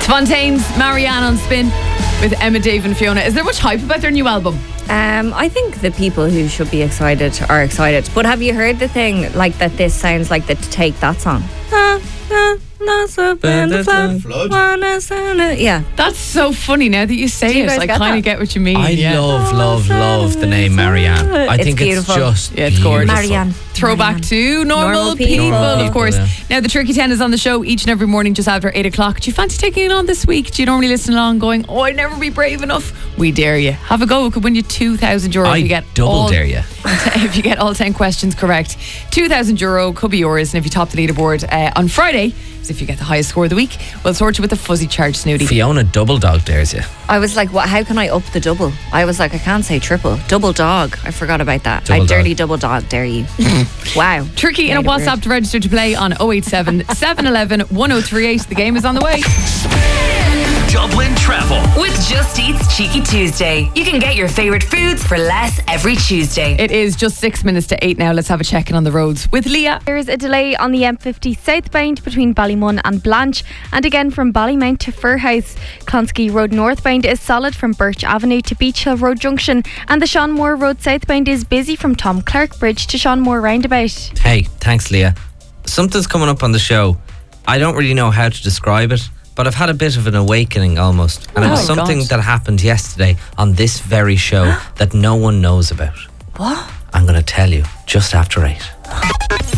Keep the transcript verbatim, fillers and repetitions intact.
Fontaine's Marianne on Spin with Emma, Dave and Fiona. Is there much hype about their new album? Um, I think the people who should be excited are excited. But have you heard the thing, like, that this sounds like the Take That song? Yeah. That's so funny now that you say Do you it. guys I get kind that? of get what you mean. I yeah. love, love, love the name Marianne. I It's think beautiful. it's just Yeah, it's gorgeous. beautiful. Marianne. Throwback Marianne. to normal, Normal people, people. of course. Yeah. Now, the Tricky ten is on the show each and every morning just after eight o'clock. Do you fancy taking it on this week? Do you normally listen along going, oh, I'd never be brave enough? We dare you. Have a go. It could win you two thousand euro I if you get double all, dare you. if you get all ten questions correct. two thousand euro could be yours. And if you top the leaderboard uh, on Friday, so if you get the highest score of the week, we'll sort you with a fuzzy charge snooty. Fiona double dog dares you. I was like, what? How can I up the double? I was like, I can't say triple. Double dog. I forgot about that. Double I dog. dirty double dog dare you. Wow. Tricky in a Made it WhatsApp weird. to register to play on oh eight seven, seven one one, one oh three eight. The game is on the way. Dublin Travel with Just Eat's Cheeky Tuesday. You can get your favourite foods for less every Tuesday. It is just six minutes to eight now. Let's have a check in on the roads with Leah. There's a delay on the M fifty southbound between Ballymun and Blanche, and again from Ballymount to Firhouse. Clonskeagh Road northbound is solid from Birch Avenue to Beach Hill Road Junction, and the Sean Moore Road southbound is busy from Tom Clark Bridge to Sean Moore Roundabout. Hey, thanks, Leah. Something's coming up on the show. I don't really know how to describe it, but I've had a bit of an awakening almost. And it was Oh, something God. that happened yesterday on this very show that no one knows about. What? I'm going to tell you just after eight.